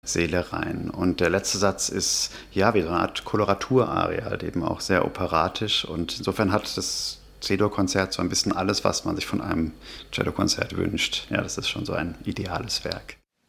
Seele rein. Und der letzte Satz ist ja wie so eine Art Koloratuраria, halt eben auch sehr operatisch. Und insofern hat das C-Dur-Konzert so ein bisschen alles, was man sich von einem Cellokonzert wünscht. Ja, das ist schon so ein ideales Werk.